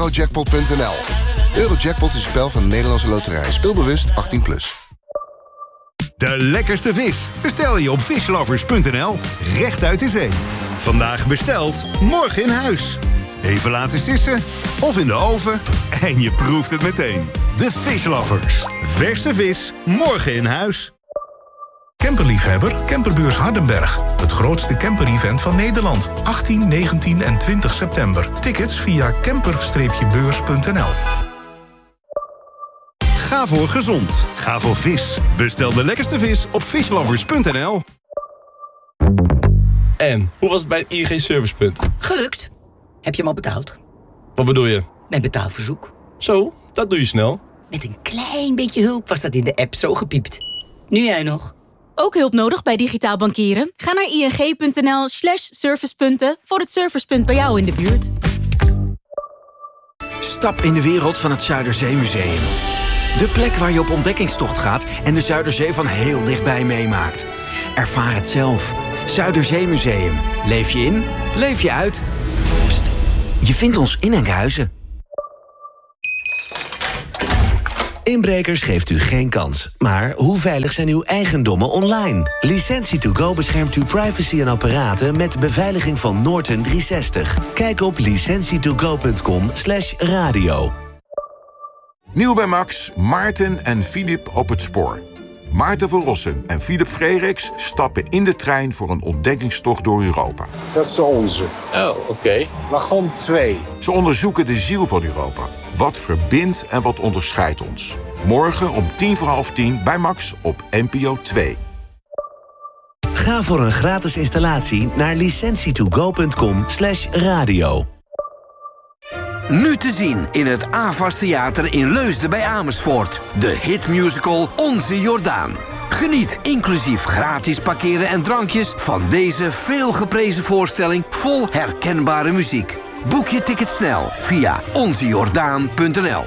Eurojackpot.nl. Eurojackpot is een spel van de Nederlandse Loterij. Speelbewust 18+. De lekkerste vis bestel je op fishlovers.nl. Rechtuit de zee. Vandaag besteld, morgen in huis. Even laten sissen of in de oven en je proeft het meteen. De Fishlovers. Verse vis, morgen in huis. Camperliefhebber, Camperbeurs Hardenberg. Het grootste camper-event van Nederland. 18, 19 en 20 september. Tickets via camper-beurs.nl. Ga voor gezond. Ga voor vis. Bestel de lekkerste vis op fishlovers.nl. En, hoe was het bij het ING Servicepunt? Gelukt. Heb je hem al betaald? Wat bedoel je? Mijn betaalverzoek. Zo, dat doe je snel. Met een klein beetje hulp was dat in de app zo gepiept. Nu jij nog. Ook hulp nodig bij digitaal bankieren? Ga naar ing.nl/servicepunten voor het servicepunt bij jou in de buurt. Stap in de wereld van het Zuiderzeemuseum. De plek waar je op ontdekkingstocht gaat en de Zuiderzee van heel dichtbij meemaakt. Ervaar het zelf. Zuiderzeemuseum. Leef je in, leef je uit. Pst, je vindt ons in Enkhuizen. Inbrekers geeft u geen kans. Maar hoe veilig zijn uw eigendommen online? Licentie2Go beschermt uw privacy en apparaten met beveiliging van Norton 360. Kijk op licentietogo.com/radio. Nieuw bij Max, Maarten en Filip op het spoor. Maarten van Rossum en Filip Frederiks stappen in de trein voor een ontdekkingstocht door Europa. Dat is de onze. Oh, oké. Wagon 2. Ze onderzoeken de ziel van Europa. Wat verbindt en wat onderscheidt ons? Morgen om 10:45 bij Max op NPO 2. Ga voor een gratis installatie naar licentietogo.com/radio. Nu te zien in het AVAS Theater in Leusden bij Amersfoort. De hitmusical Onze Jordaan. Geniet inclusief gratis parkeren en drankjes van deze veelgeprezen voorstelling vol herkenbare muziek. Boek je ticket snel via onzejordaan.nl.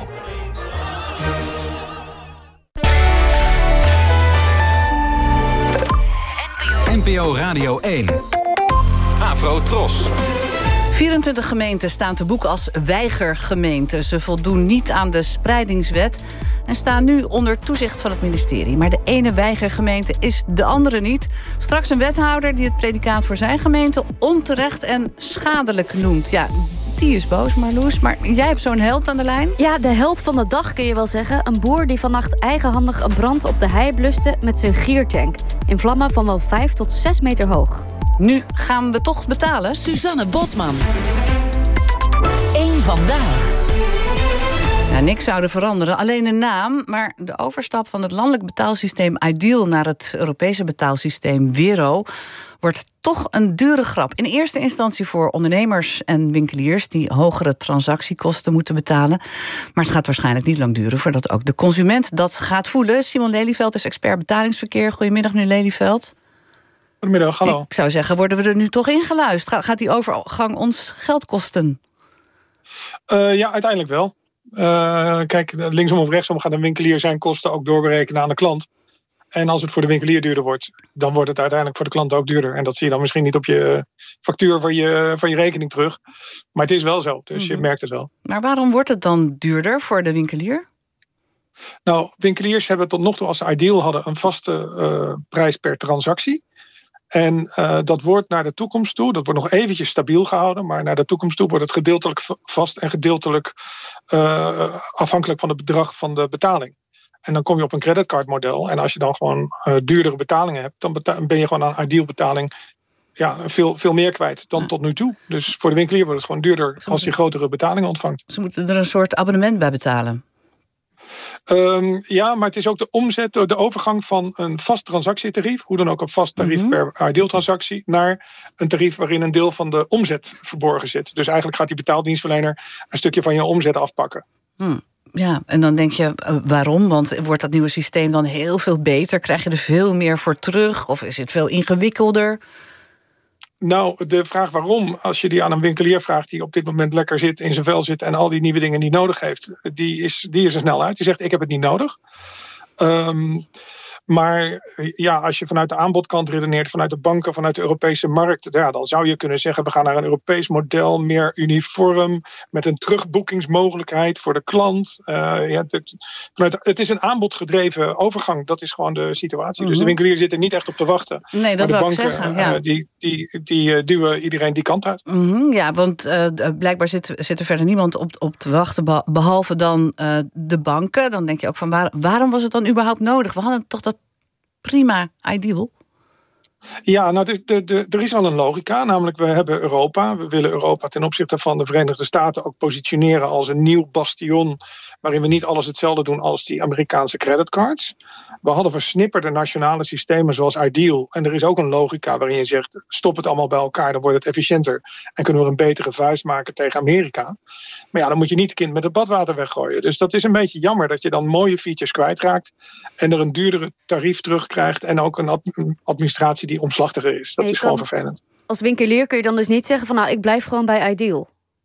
NPO Radio 1. Afro Tros. 24 gemeenten staan te boek als weigergemeenten. Ze voldoen niet aan de spreidingswet en staan nu onder toezicht van het ministerie. Maar de ene weigergemeente is de andere niet. Straks een wethouder die het predicaat voor zijn gemeente onterecht en schadelijk noemt. Ja, die is boos, Marloes. Maar jij hebt zo'n held aan de lijn? Ja, de held van de dag kun je wel zeggen. Een boer die vannacht eigenhandig een brand op de hei bluste met zijn giertank. In vlammen van wel 5 tot 6 meter hoog. Nu gaan we toch betalen? Suzanne Bosman. Eén vandaag. Ja, niks zou er veranderen, alleen de naam. Maar de overstap van het landelijk betaalsysteem Ideal naar het Europese betaalsysteem Wero wordt toch een dure grap. In eerste instantie voor ondernemers en winkeliers die hogere transactiekosten moeten betalen. Maar het gaat waarschijnlijk niet lang duren voordat ook de consument dat gaat voelen. Simon Lelyveld is expert betalingsverkeer. Goedemiddag, meneer Lelyveld. Goedemiddag, hallo. Ik zou zeggen, worden we er nu toch ingeluisterd? Gaat die overgang ons geld kosten? Ja, uiteindelijk wel. Kijk, linksom of rechtsom gaat een winkelier zijn kosten ook doorberekenen aan de klant. En als het voor de winkelier duurder wordt, dan wordt het uiteindelijk voor de klant ook duurder. En dat zie je dan misschien niet op je factuur van je rekening terug. Maar het is wel zo, dus je merkt het wel. Maar waarom wordt het dan duurder voor de winkelier? Nou, winkeliers hebben tot nog toe, als ze Ideal hadden, een vaste prijs per transactie. En dat wordt naar de toekomst toe, dat wordt nog eventjes stabiel gehouden, maar naar de toekomst toe wordt het gedeeltelijk vast en gedeeltelijk afhankelijk van het bedrag van de betaling. En dan kom je op een creditcardmodel. En als je dan gewoon duurdere betalingen hebt, dan ben je gewoon aan Ideal betaling veel meer kwijt dan tot nu toe. Dus voor de winkelier wordt het gewoon duurder als hij grotere betalingen ontvangt. Ze moeten er een soort abonnement bij betalen. Ja, maar het is ook de omzet, de overgang van een vast transactietarief, hoe dan ook een vast tarief per Ideal-transactie, naar een tarief waarin een deel van de omzet verborgen zit. Dus eigenlijk gaat die betaaldienstverlener een stukje van je omzet afpakken. Ja, en dan denk je, waarom? Want wordt dat nieuwe systeem dan heel veel beter? Krijg je er veel meer voor terug? Of is het veel ingewikkelder? Nou, de vraag waarom, als je die aan een winkelier vraagt die op dit moment lekker zit, in zijn vel zit en al die nieuwe dingen niet nodig heeft, die is er snel uit. Die zegt, ik heb het niet nodig. Maar ja, als je vanuit de aanbodkant redeneert, vanuit de banken, vanuit de Europese markt, ja, dan zou je kunnen zeggen, we gaan naar een Europees model, meer uniform, met een terugboekingsmogelijkheid voor de klant. Het is een aanbodgedreven overgang, dat is gewoon de situatie. Dus de winkelier zit er niet echt op te wachten. Nee, dat maar de wil banken, ik zeggen. Ja. Die duwen iedereen die kant uit. Ja, want blijkbaar zit er verder niemand op te wachten, behalve dan de banken. Dan denk je ook van, waarom was het dan überhaupt nodig? We hadden toch dat prima ideal? Ja, nou, er is wel een logica. Namelijk, we hebben Europa. We willen Europa ten opzichte van de Verenigde Staten ook positioneren als een nieuw bastion, waarin we niet alles hetzelfde doen als die Amerikaanse creditcards. We hadden versnipperde nationale systemen zoals Ideal. En er is ook een logica waarin je zegt, stop het allemaal bij elkaar, dan wordt het efficiënter. En kunnen we een betere vuist maken tegen Amerika. Maar ja, dan moet je niet het kind met het badwater weggooien. Dus dat is een beetje jammer dat je dan mooie features kwijtraakt en er een duurdere tarief terugkrijgt en ook een administratie die omslachtiger is. Dat is gewoon vervelend. Als winkelier kun je dan dus niet zeggen van, nou, ik blijf gewoon bij Ideal.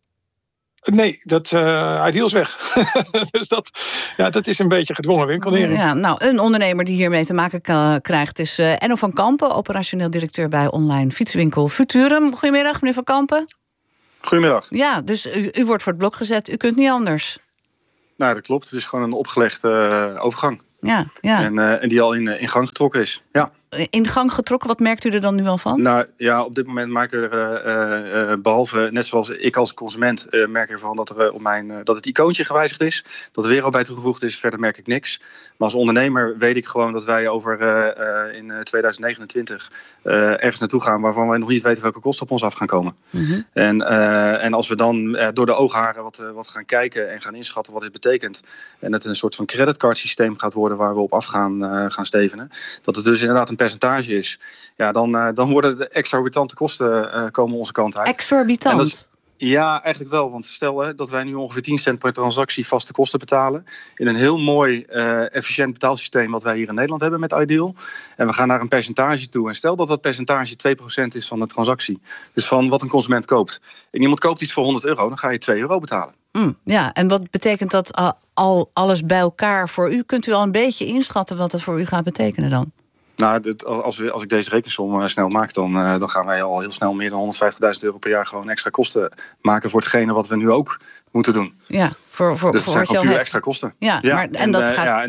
Nee, dat Ideal is weg. Dus dat is een beetje gedwongen winkelnering. Ja, nou, een ondernemer die hiermee te maken krijgt is Enno van Kampen, operationeel directeur bij online fietswinkel Futurum. Goedemiddag, meneer van Kampen. Goedemiddag. Ja, dus u wordt voor het blok gezet. U kunt niet anders. Nou, dat klopt. Het is gewoon een opgelegde overgang. Ja. En die al in gang getrokken is. Ja. In gang getrokken, wat merkt u er dan nu al van? Nou ja, op dit moment maken er behalve, net zoals ik als consument, merk ervan dat er dat het icoontje gewijzigd is. Dat er weer al bij toegevoegd is. Verder merk ik niks. Maar als ondernemer weet ik gewoon dat wij over in 2029 ergens naartoe gaan waarvan wij nog niet weten welke kosten op ons af gaan komen. Mm-hmm. En als we dan door de oogharen wat gaan kijken en gaan inschatten wat dit betekent, en het een soort van creditcard systeem gaat worden waar we op af gaan stevenen, dat het dus inderdaad een percentage is, ja, dan worden de exorbitante kosten komen onze kant uit. Exorbitant? Ja, eigenlijk wel. Want stel dat wij nu ongeveer 10 cent per transactie vaste kosten betalen in een heel mooi efficiënt betaalsysteem wat wij hier in Nederland hebben met Ideal. En we gaan naar een percentage toe. En stel dat dat percentage 2% is van de transactie. Dus van wat een consument koopt. En iemand koopt iets voor €100, dan ga je €2 betalen. Ja, en wat betekent dat al alles bij elkaar voor u? Kunt u al een beetje inschatten wat dat voor u gaat betekenen dan? Nou, als ik deze rekensom snel maak, dan gaan wij al heel snel meer dan €150.000 per jaar gewoon extra kosten maken voor hetgene wat we nu ook moeten doen. Ja, voor dus dat zijn gewoon puur extra kosten. Ja, maar dat gaat. Ja,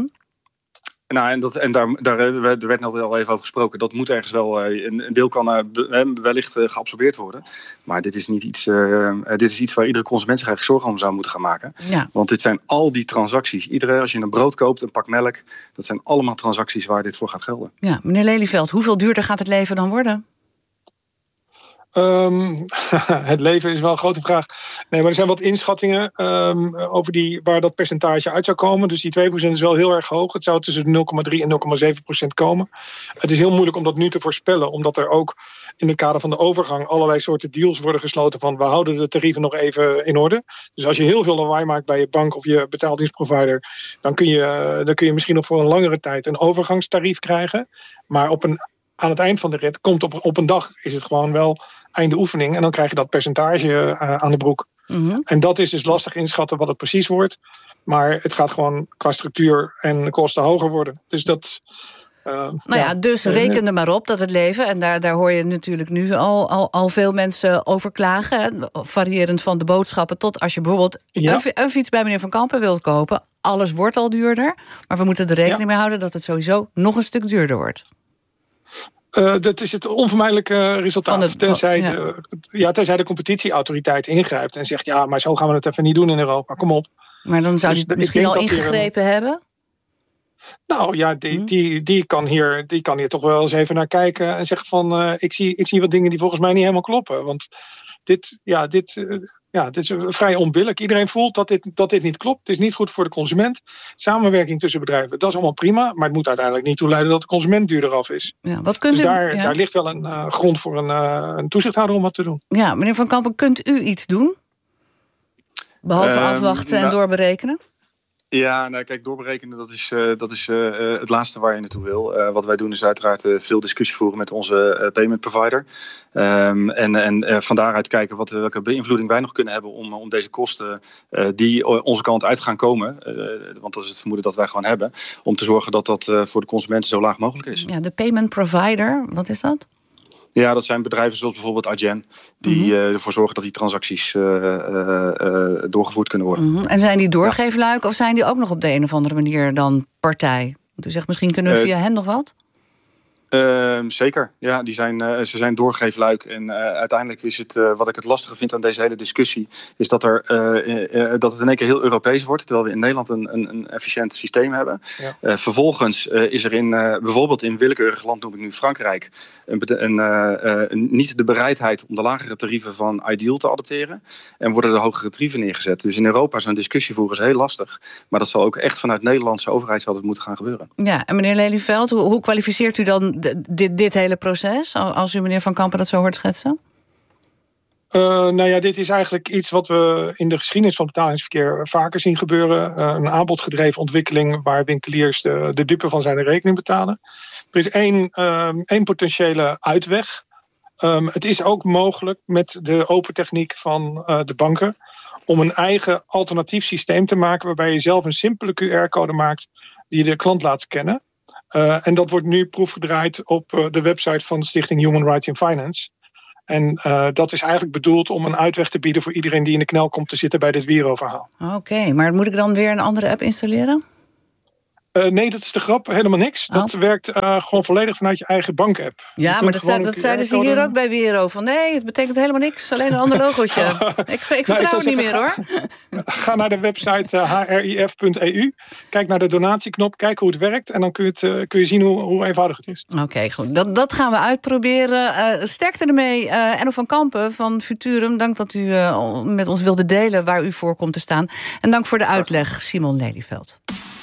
daar werd net al even over gesproken. Dat moet ergens wel, een deel kan wellicht geabsorbeerd worden. Maar dit is niet iets. Dit is iets waar iedere consument zich eigenlijk zorgen om zou moeten gaan maken. Ja. Want dit zijn al die transacties. Als je een brood koopt, een pak melk, dat zijn allemaal transacties waar dit voor gaat gelden. Ja, meneer Lelyveld, hoeveel duurder gaat het leven dan worden? Het leven is wel een grote vraag. Nee, maar er zijn wat inschattingen over waar dat percentage uit zou komen. Dus die 2% is wel heel erg hoog. Het zou tussen 0,3 en 0,7% komen. Het is heel moeilijk om dat nu te voorspellen, omdat er ook in het kader van de overgang allerlei soorten deals worden gesloten van we houden de tarieven nog even in orde. Dus als je heel veel lawaai maakt bij je bank of je betaaldienstprovider, dan kun je misschien nog voor een langere tijd een overgangstarief krijgen. Maar aan het eind van de rit komt op een dag is het gewoon wel einde oefening. En dan krijg je dat percentage aan de broek. Mm-hmm. En dat is dus lastig inschatten wat het precies wordt. Maar het gaat gewoon qua structuur en kosten hoger worden. Dus dat... Dus reken er maar op dat het leven, en daar hoor je natuurlijk nu al veel mensen over klagen, hè, variërend van de boodschappen tot als je bijvoorbeeld een fiets bij meneer Van Kampen wilt kopen. Alles wordt al duurder, maar we moeten er rekening mee houden dat het sowieso nog een stuk duurder wordt. Dat is het onvermijdelijke resultaat. Tenzij de competitieautoriteit ingrijpt en zegt, ja, maar zo gaan we het even niet doen in Europa. Kom op. Maar dan zou die misschien al ingegrepen hebben? Nou ja, die kan hier toch wel eens even naar kijken en zeggen van, ik zie wat dingen die volgens mij niet helemaal kloppen. Want dit is vrij onbillijk. Iedereen voelt dat dit niet klopt. Het is niet goed voor de consument. Samenwerking tussen bedrijven, dat is allemaal prima. Maar het moet uiteindelijk niet toe leiden dat de consument duurder af is. Ja, wat kunt daar ligt wel een grond voor een toezichthouder om wat te doen. Ja, meneer Van Kampen, kunt u iets doen? Behalve afwachten en doorberekenen? Ja, nou kijk, doorberekenen dat is het laatste waar je naartoe wil. Wat wij doen is uiteraard veel discussie voeren met onze payment provider. En van daaruit kijken welke beïnvloeding wij nog kunnen hebben om deze kosten die onze kant uit gaan komen. Want dat is het vermoeden dat wij gewoon hebben. Om te zorgen dat dat voor de consumenten zo laag mogelijk is. Ja, de payment provider, wat is dat? Ja, dat zijn bedrijven zoals bijvoorbeeld Adyen, die ervoor zorgen dat die transacties doorgevoerd kunnen worden. En zijn die doorgeefluik of zijn die ook nog op de een of andere manier dan partij? Want u zegt misschien kunnen we via hen nog wat? Zeker, ja, ze zijn doorgeefluik. En uiteindelijk is het, wat ik het lastige vind aan deze hele discussie, is dat dat het in één keer heel Europees wordt, terwijl we in Nederland een efficiënt systeem hebben. Ja. Vervolgens is er bijvoorbeeld in willekeurig land, noem ik nu Frankrijk, niet de bereidheid om de lagere tarieven van Ideal te adopteren. En worden de hogere tarieven neergezet. Dus in Europa zo'n discussie voeren is heel lastig. Maar dat zal ook echt vanuit de Nederlandse overheid zal het moeten gaan gebeuren. Ja, en meneer Lelyveld, hoe kwalificeert u dan dit hele proces, als u meneer Van Kampen dat zo hoort schetsen? Dit is eigenlijk iets wat we in de geschiedenis van het betalingsverkeer vaker zien gebeuren. Een aanbodgedreven ontwikkeling waar winkeliers de dupe van zijn rekening betalen. Er is één potentiële uitweg. Het is ook mogelijk met de open techniek van de banken om een eigen alternatief systeem te maken waarbij je zelf een simpele QR-code maakt die de klant laat scannen. En dat wordt nu proefgedraaid op de website van de Stichting Human Rights in Finance. En dat is eigenlijk bedoeld om een uitweg te bieden voor iedereen die in de knel komt te zitten bij dit Wero-verhaal. Oké, maar moet ik dan weer een andere app installeren? Nee, dat is de grap. Helemaal niks. Dat werkt gewoon volledig vanuit je eigen bank-app. Ja, maar dat zeiden ze hier ook bij Wero. Van nee, het betekent helemaal niks. Alleen een ander logootje. Ik vertrouw het niet meer, hoor. Ga naar de website hrif.eu. Kijk naar de donatieknop. Kijk hoe het werkt. En dan kun je zien hoe eenvoudig het is. Oké, goed. Dat gaan we uitproberen. Sterkte ermee. Enno van Kampen van Futurum. Dank dat u met ons wilde delen waar u voor komt te staan. En dank voor de uitleg, Simon Lelyveld.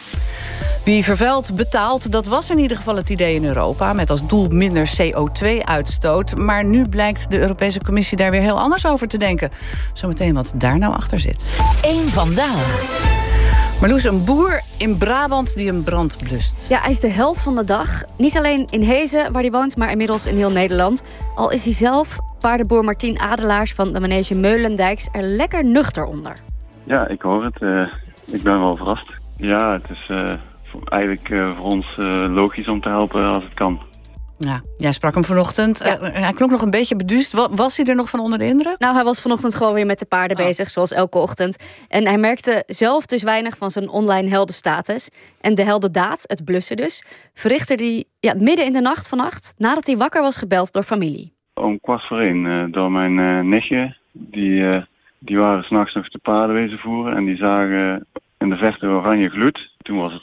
Wie vervuilt betaalt, dat was in ieder geval het idee in Europa, met als doel minder CO2-uitstoot. Maar nu blijkt de Europese Commissie daar weer heel anders over te denken. Zometeen wat daar nou achter zit. Eén vandaag. Marloes, een boer in Brabant die een brand blust. Ja, hij is de held van de dag. Niet alleen in Hezen, waar hij woont, maar inmiddels in heel Nederland. Al is hij zelf, paardenboer Martien Adelaars van de manege Meulendijks, er lekker nuchter onder. Ja, ik hoor het. Ik ben wel verrast. Ja, het is eigenlijk voor ons logisch om te helpen als het kan. Ja, jij sprak hem vanochtend. Hij klonk nog een beetje beduust. Was hij er nog van onder de indruk? Nou, hij was vanochtend gewoon weer met de paarden bezig, zoals elke ochtend. En hij merkte zelf dus weinig van zijn online heldenstatus. En de heldendaad, het blussen dus, verrichtte hij midden in de nacht vannacht, nadat hij wakker was gebeld door familie. Om 1:15 door mijn nichtje. Die waren 's nachts nog de paarden wezen voeren en die zagen in de verte oranje gloed. Toen was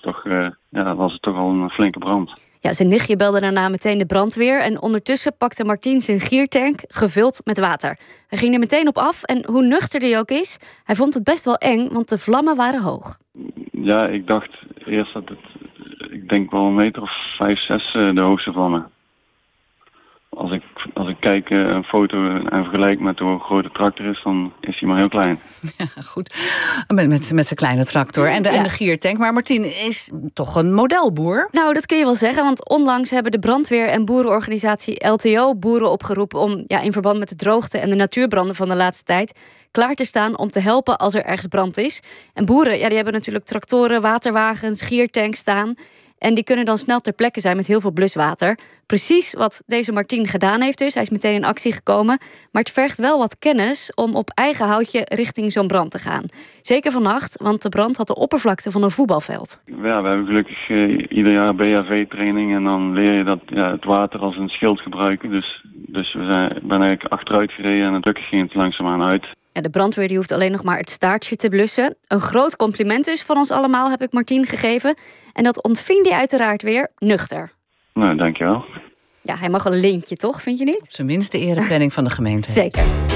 het toch al een flinke brand. Ja, zijn nichtje belde daarna meteen de brandweer. En ondertussen pakte Martien zijn giertank gevuld met water. Hij ging er meteen op af en hoe nuchter hij ook is, hij vond het best wel eng, want de vlammen waren hoog. Ja, ik dacht eerst dat ik denk wel 1 meter of 5, 6 de hoogste vlammen. Als ik kijk een foto en vergelijk met hoe groot de tractor is, dan is hij maar heel klein. Ja, goed. Met zijn kleine tractor en de giertank. Maar Martien is toch een modelboer? Nou, dat kun je wel zeggen, want onlangs hebben de brandweer en boerenorganisatie LTO boeren opgeroepen om in verband met de droogte en de natuurbranden van de laatste tijd klaar te staan om te helpen als er ergens brand is. En boeren, die hebben natuurlijk tractoren, waterwagens, giertanks staan. En die kunnen dan snel ter plekke zijn met heel veel bluswater. Precies wat deze Martien gedaan heeft dus. Hij is meteen in actie gekomen. Maar het vergt wel wat kennis om op eigen houtje richting zo'n brand te gaan. Zeker vannacht, want de brand had de oppervlakte van een voetbalveld. Ja, we hebben gelukkig ieder jaar BHV-training. En dan leer je dat het water als een schild gebruiken. Dus ben eigenlijk achteruit gereden en gelukkig ging het langzaamaan uit. Ja, de brandweer die hoeft alleen nog maar het staartje te blussen. Een groot compliment dus van ons allemaal, heb ik Martien gegeven. En dat ontving hij uiteraard weer nuchter. Nou, dankjewel. Ja, hij mag een lintje, toch? Vind je niet? Op zijn minst de erepenning van de gemeente. Zeker.